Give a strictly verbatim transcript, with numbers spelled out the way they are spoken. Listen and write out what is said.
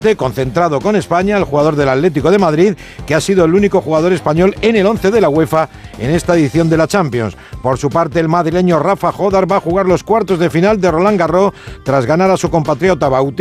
Concentrado con España, el jugador del Atlético de Madrid, que ha sido el único jugador español en el once de la UEFA en esta edición de la Champions. Por su parte, el madrileño Rafa Jódar va a jugar los cuartos de final de Roland Garros tras ganar a su compatriota Bautista